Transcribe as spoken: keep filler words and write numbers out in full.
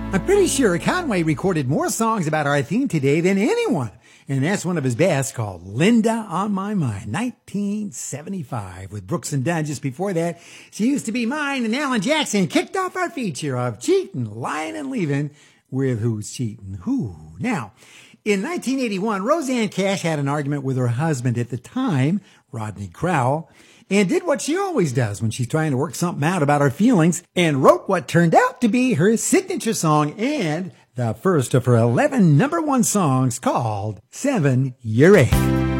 I'm pretty sure Conway recorded more songs about our theme today than anyone. And that's one of his best, called Linda on My Mind, nineteen seventy-five, with Brooks and Dunn. Just before that, She Used to Be Mine, and Alan Jackson kicked off our feature of Cheatin', Lying and Leaving with Who's Cheatin' Who. Now, in nineteen eighty-one, Rosanne Cash had an argument with her husband at the time, Rodney Crowell, and did what she always does when she's trying to work something out about her feelings, and wrote what turned out to be her signature song and the first of her eleven number one songs, called Seven Year Ache.